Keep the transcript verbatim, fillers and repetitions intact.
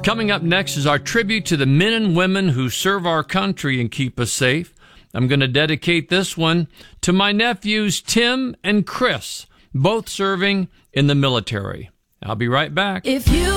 Coming up next is our tribute to the men and women who serve our country and keep us safe. I'm going to dedicate this one to my nephews Tim and Chris, both serving in the military. I'll be right back. If you